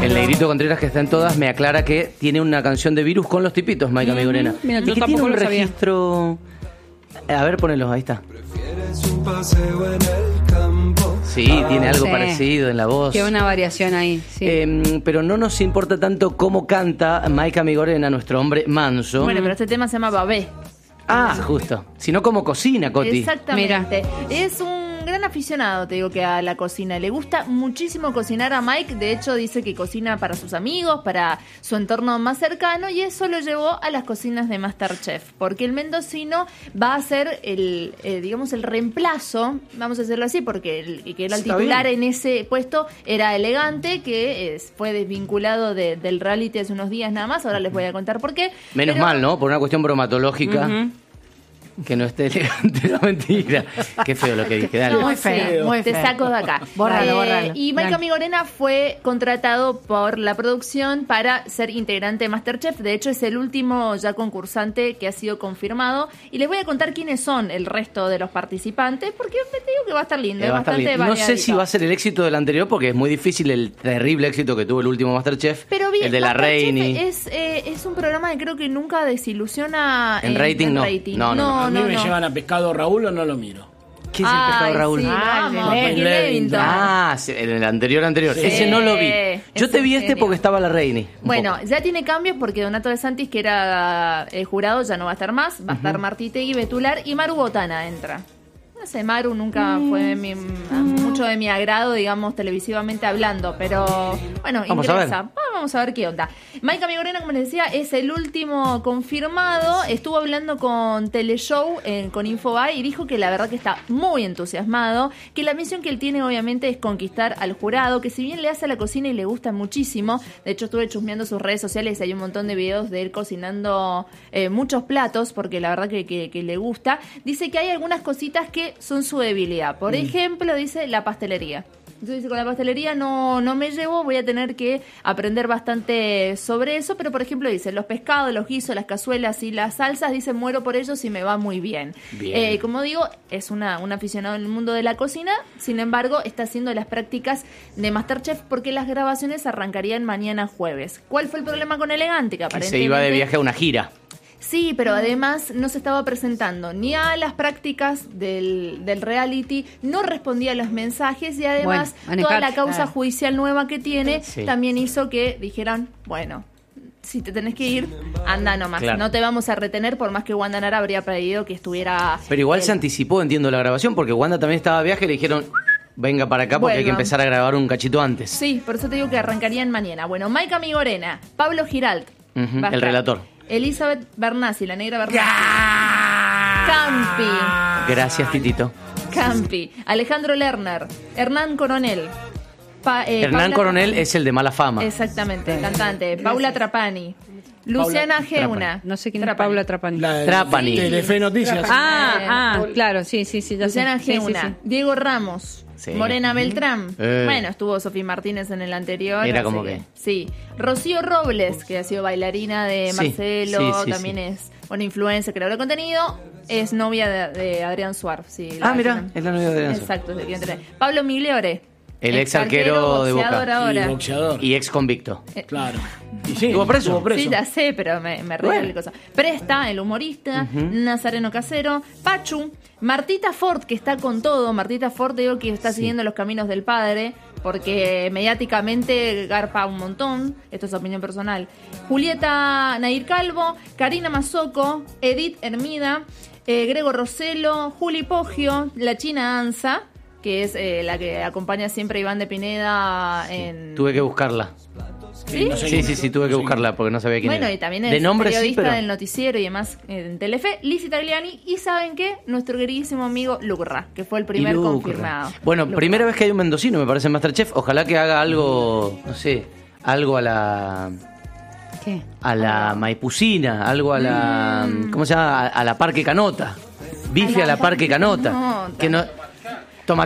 El negrito Contreras, que está en todas, me aclara que tiene una canción de Virus con los tipitos, Maika Migorena. Mira, Y yo que tiene tampoco un lo sabía. registro... A ver, ponelo, ahí está. Sí, tiene algo Sí. parecido en la voz. Que una variación ahí, sí. Pero no nos importa tanto cómo canta Maika Migorena, nuestro hombre manso. Bueno, pero este tema se llama Babé. Justo. Sino cómo cocina, Coti. Exactamente. Es un gran aficionado, te digo, que a la cocina. Le gusta muchísimo cocinar a Mike. De hecho, dice que cocina para sus amigos, para su entorno más cercano, y eso lo llevó a las cocinas de MasterChef. Porque el mendocino va a ser el reemplazo, vamos a decirlo así, porque el que era el Está titular bien. en ese puesto era Elegante, que fue desvinculado del reality hace unos días nada más. Ahora les voy a contar por qué. Menos Pero- mal, ¿no? Por una cuestión bromatológica. Que no esté elegante, no, mentira. Qué feo lo que dije, dale. No, Muy feo, sí, muy te feo. saco de acá. Bórralo. Y Maika Migorena fue contratado por la producción para ser integrante de MasterChef. De hecho, es el último ya concursante que ha sido confirmado. Y les voy a contar quiénes son el resto de los participantes, porque te digo que va a estar lindo. Va a estar bastante bien. No sé variadito. si va a ser el éxito del anterior, porque es muy difícil el terrible éxito que tuvo el último MasterChef. Pero bien, el de la MasterChef Reini. es un programa que creo que nunca desilusiona En rating, no. No, A mí me llevan a Pescado Raúl o no lo miro. ¿Qué es el pescado Raúl? Sí, Ah, vamos, el de Ricky Levington. Levington. Sí, en el anterior. Sí. Ese no lo vi. Yo Es te un vi genio. porque estaba la Reini. Un Bueno, poco. ya tiene cambios porque Donato de Santis, que era jurado, ya no va a estar más. Va a estar Martitegui, Betular y Maru Botana entra. No sé, Maru nunca fue mucho de mi agrado, digamos, televisivamente hablando, pero bueno, Vamos a ingresa. Vamos a ver qué onda. Maika Migorena, como les decía, es el último confirmado. Estuvo hablando con Teleshow, con Infobae, y dijo que la verdad que está muy entusiasmado, que la misión que él tiene obviamente es conquistar al jurado, que si bien le hace a la cocina y le gusta muchísimo, de hecho estuve chusmeando sus redes sociales y hay un montón de videos de él cocinando muchos platos, porque la verdad que le gusta. Dice que hay algunas cositas que son su debilidad. Por ejemplo, dice la pastelería. Entonces dice, con la pastelería no me llevo, voy a tener que aprender bastante sobre eso, pero por ejemplo dice, los pescados, los guisos, las cazuelas y las salsas, dice, muero por ellos y me va muy bien. Bien. Como digo, es un aficionado en el mundo de la cocina, sin embargo, está haciendo las prácticas de MasterChef porque las grabaciones arrancarían mañana jueves. ¿Cuál fue el problema con Elegante? Que Que aparentemente se iba de viaje a una gira. Sí, pero además no se estaba presentando ni a las prácticas del reality, no respondía a los mensajes y además Bueno, toda manejate. la causa judicial nueva que tiene Sí. también hizo que dijeran, bueno, si te tenés que ir, anda nomás, Claro. no te vamos a retener, por más que Wanda Nara habría pedido que estuviera... Pero igual se anticipó, entiendo, la grabación, porque Wanda también estaba de viaje y le dijeron, venga para acá porque hay que Vuelvan. empezar a grabar un cachito antes. Sí, por eso te digo que arrancarían mañana. Bueno, Maika Migorena, Pablo Giralt, Ujú, va a el estar. relator. Elizabeth Bernassi, la negra Bernassi. Campi. Gracias, Titito. Campi, Alejandro Lerner, Hernán Coronel. Hernán Paula- Coronel es el de mala fama. Exactamente, cantante. Paula Trapani. Luciana Geuna. No sé quién es Paula Trapani. La de Trapani. Telefe Noticias. Claro, sí, ya Luciana sé. Sí, Geuna. sí, sí. Diego Ramos. Sí. Morena Beltrán. Eh. Bueno, estuvo Sofía Martínez en el anterior. Era así como que- Sí. Rocío Robles, que ha sido bailarina de Sí, Marcelo, sí, también sí. es influencer, creador de contenido. Es novia de Adrián Suárez. Sí, Mira, es la novia de Adrián Suárez. Exacto, es el que entra. Pablo Migliore. El ex arquero de Boca. boxeador ahora. Y boxeador. Y ex convicto. Claro. Y sí, ¿Estuvo preso? Sí, ya sé, pero me río Bueno. de cosa. Presta, el humorista, Nazareno Casero, Pachu, Martita Ford, que está con todo. Martita Ford, digo que está siguiendo los caminos del padre, porque mediáticamente garpa un montón. Esto es opinión personal. Julieta Nair Calvo, Karina Mazoco, Edith Hermida, Grego Roselo, Juli Poggio, la China Anza, que es la que acompaña siempre a Iván de Pineda en... Tuve que buscarla. ¿Sí? no sé Sí, quién- sí, tuve que buscarla porque no sabía quién Bueno, era. y también es de nombre sí, periodista pero... del noticiero y demás en Telefe, Lizzie Tagliani, y ¿saben qué? Nuestro queridísimo amigo Lucra, que fue el primer Y Lucra. confirmado. Bueno, Lucra. primera vez que hay un mendocino, me parece, en MasterChef. Ojalá que haga algo, no sé, algo a la... ¿Qué? A la Maipucina, algo a la... ¿Cómo se llama? A la Parque Canota. Bife a la Parque Canota. Canota. Que no...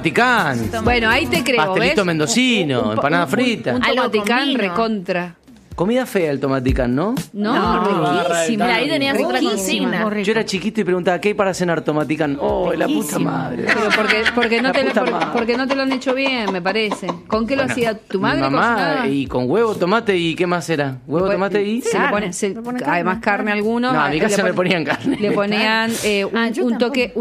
Tomaticán. Bueno, ahí te creo, Pastelito ¿ves? mendocino, empanada frita. Un Algo con tomaticán vino. recontra. Comida fea el Tomaticán, ¿no? No, riquísimo. Mira, ahí tenías otra consigna. Yo era chiquito y preguntaba, ¿qué hay para cenar Tomaticán? Oh, la puta madre. Pero porque no La no te lo han hecho bien, me parece. ¿Con qué lo hacía tu madre? Mi mamá, cocinaba? y con huevo, tomate y ¿qué más era? Huevo, tomate y... Se le pone además carne a algunos. No, a mi casa me ponían carne. Le ponían un toque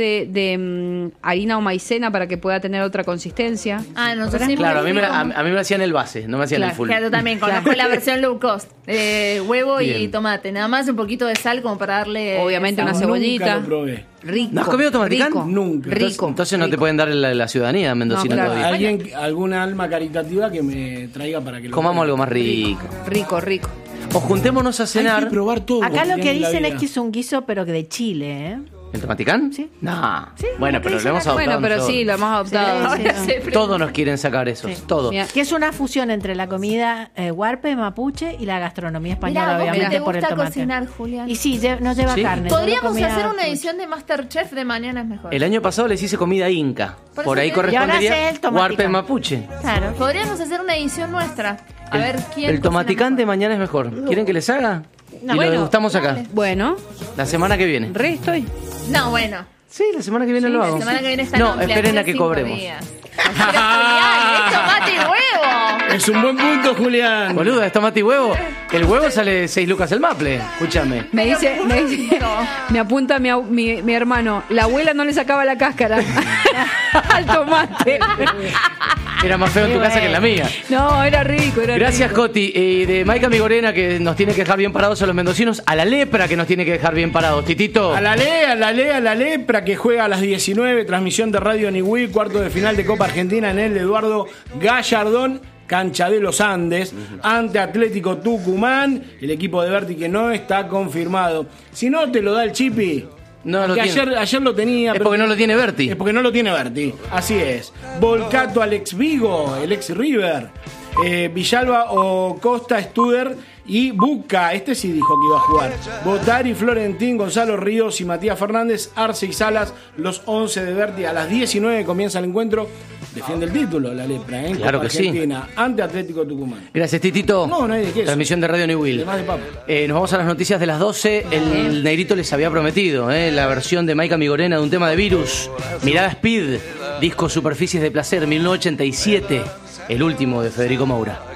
de harina o maicena para que pueda tener otra consistencia. No sé si Claro, a mí me lo hacían el base, no me hacían el full. Claro, también conozco la versión low cost. Huevo y Bien. tomate. Nada más un poquito de sal como para darle... Obviamente una sabor. cebollita. Nunca lo probé. Rico. ¿No has comido Tomaticán? Rico, Nunca. Rico. Entonces no te pueden dar la ciudadanía mendocina No, claro. todavía. Alguna alma caritativa que me traiga para que lo Comamos pruebe. algo más rico. Rico. O juntémonos a Hay cenar. que probar todo. Acá lo que en la dicen vida. es que es un guiso, pero que de Chile, ¿eh? ¿El Tomaticán? Sí. No. Sí, Bueno, lo que pero lo dicen hemos acá. adoptado. Bueno, pero nosotros. sí, lo hemos adoptado. Ahora se prende. Todos nos quieren sacar eso. Sí. Todos. Mira. Que es una fusión entre la comida huarpe, mapuche y la gastronomía española, Mirá, vos que obviamente, te por el gusta tomate. cocinar, Julián. Y sí, no lleva Sí. carne. solo Podríamos comida hacer una mapuche. edición de Masterchef de Mañana es Mejor. El año pasado les hice comida inca. Por Por eso ahí te- correspondería Y ahora hace el Tomaticán. Huarpe Mapuche. Claro. Podríamos hacer una edición nuestra. A ver quién. El cocina Tomaticán de mejor. mañana es mejor. ¿Quieren que les haga? No, y bueno, lo degustamos acá. dale. Bueno, La semana que viene. re estoy. No, bueno. Sí, la semana que viene lo hago. La semana que viene está No, amplia, esperen a hace que 5 cobremos. días. Pero, Julián, es tomate y huevo. Es un buen punto, Julián. Boluda, ¿es tomate y huevo? El huevo sale 6 lucas el maple. Escúchame. Me dice, me apunta mi hermano, la abuela no le sacaba la cáscara al tomate. Era más feo en tu casa que en la mía. No, era rico, era Gracias, rico. Coti. De Maica Migorena, que nos tiene que dejar bien parados a los mendocinos. A la lepra, que nos tiene que dejar bien parados. Titito. A la lepra que juega a las 19, transmisión de Radio Niwil, cuarto de final de Copa Argentina en el Eduardo Gallardón, cancha de los Andes, ante Atlético Tucumán, el equipo de Berti que no está confirmado. Si no te lo da el Chipi, No lo que tiene. ayer lo tenía. Es pero- porque no lo tiene Berti. Es porque no lo tiene Berti, así es. Volcato al ex Vigo, el ex River. Villalba o Costa Studer y Buca, este sí dijo que iba a jugar. Botari, Florentín, Gonzalo Ríos y Matías Fernández, Arce y Salas, los 11 de Berti. A las 19 comienza el encuentro. Defiende el título la lepra, ¿eh? Claro Copa que sí. Argentina, ante Atlético Tucumán. Gracias, Titito. No hay de qué. Transmisión de Radio New Will. Además de papo. Nos vamos a las noticias de las 12. El Negrito les había prometido la versión de Maica Migorena de un tema de Virus. Mirada Speed, disco Superficies de Placer, 1987. El último de Federico Moura.